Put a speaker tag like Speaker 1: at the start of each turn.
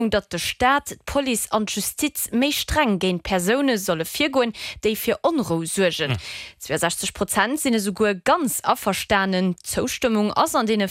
Speaker 1: dat de Staat, Poli an Justiz méi streng géint Persone solle virgoen, déi fir Onruh sugen. 62% sinne sogur ganz aferstanen Zustimmung ass an dee